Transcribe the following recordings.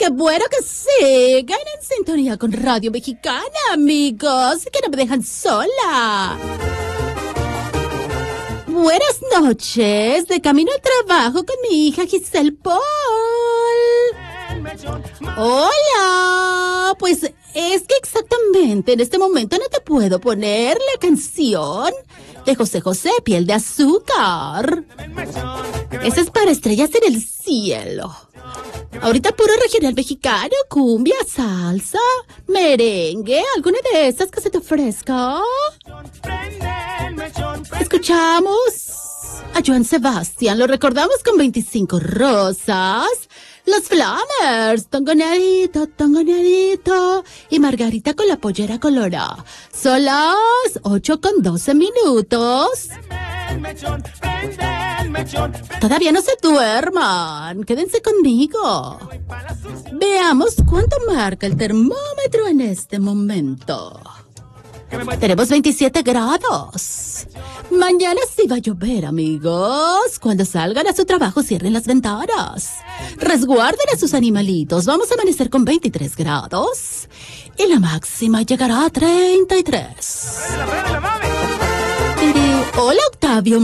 qué bueno que sigan en sintonía con Radio Mexicana, amigos, que no me dejan sola. Buenas noches, de camino al trabajo con mi hija Giselle Paul. Hola, pues es que exactamente en este momento no te puedo poner la canción de José José, Piel de Azúcar. Esa es para estrellas en el cielo. Ahorita puro regional mexicano, cumbia, salsa, merengue, alguna de esas que se te ofrezca. Escuchamos a Joan Sebastián, lo recordamos con 25 rosas. Los Flamers, Tongonadito, Tongonadito y Margarita con la pollera colorada. Son las 8:12. Todavía no se duerman, quédense conmigo. Veamos cuánto marca el termómetro en este momento. Tenemos 27 grados. Mañana sí va a llover, amigos. Cuando salgan a su trabajo, cierren las ventanas. Resguarden a sus animalitos. Vamos a amanecer con 23 grados. Y la máxima llegará a 33. Hola, Octavio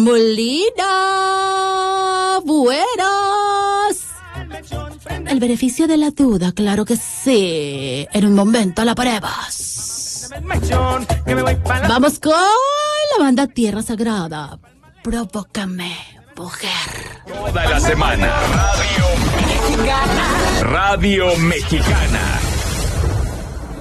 Molina. Buenas. El beneficio de la duda, claro que sí. En un momento la pruebas. Vamos con la banda Tierra Sagrada. Provócame, mujer. Toda la semana. Radio Mexicana. Radio Mexicana.